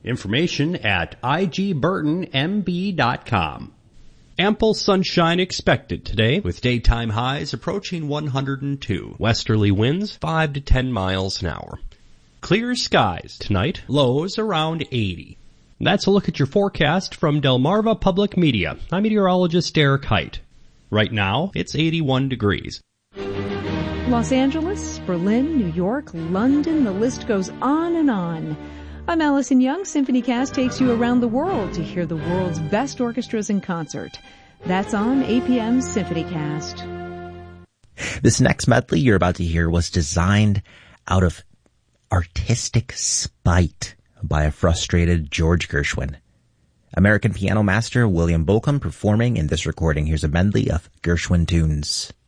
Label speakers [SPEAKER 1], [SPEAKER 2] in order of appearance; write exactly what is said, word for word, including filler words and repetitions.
[SPEAKER 1] Information at I G Burton M B dot com. Ample sunshine expected today, with daytime highs approaching one hundred two. Westerly winds five to ten miles an hour. Clear skies tonight, lows around eighty. That's a look at your forecast from Delmarva Public Media. I'm meteorologist Derek Height. Right now, it's eighty-one degrees.
[SPEAKER 2] Los Angeles, Berlin, New York, London, the list goes on and on. I'm Allison Young. SymphonyCast takes you around the world to hear the world's best orchestras in concert. That's on A P M's SymphonyCast.
[SPEAKER 3] This next medley you're about to hear was designed out of artistic spite by a frustrated George Gershwin. American piano master William Bolcom performing in this recording. Here's a medley of Gershwin tunes.